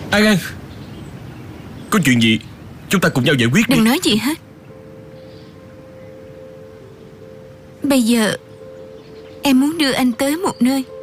An An, có chuyện gì chúng ta cùng nhau giải quyết đi. Đừng nói gì hết. Bây giờ em muốn đưa anh tới một nơi